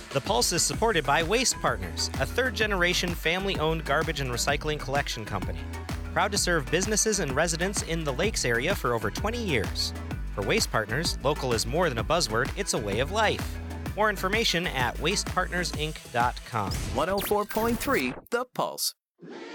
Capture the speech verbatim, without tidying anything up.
The Pulse is supported by Waste Partners, a third-generation family-owned garbage and recycling collection company. Proud to serve businesses and residents in the Lakes area for over twenty years. For Waste Partners, local is more than a buzzword, it's a way of life. More information at waste partners inc dot com. one oh four point three The Pulse.